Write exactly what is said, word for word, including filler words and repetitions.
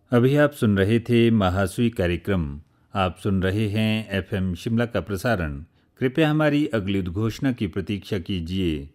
अभी आप सुन रहे थे महासुई कार्यक्रम। आप सुन रहे हैं एफएम शिमला का प्रसारण। कृपया हमारी अगली उद्घोषणा की प्रतीक्षा कीजिए।